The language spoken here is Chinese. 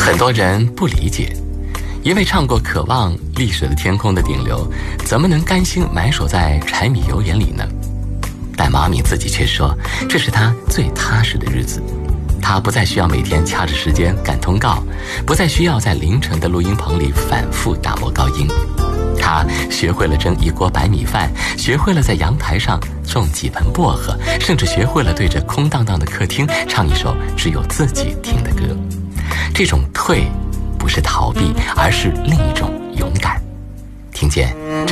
很多人不理解，一位唱过《渴望》《历史的天空》的顶流，怎么能甘心埋首在柴米油盐里呢？但马敏自己却说，这是他最踏实的日子。他不再需要每天掐着时间赶通告，不再需要在凌晨的录音棚里反复打磨高音。他学会了蒸一锅白米饭，学会了在阳台上种几盆薄荷，甚至学会了对着空荡荡的客厅唱一首只有自己听的歌。这种退不是逃避，而是另一种勇敢。听见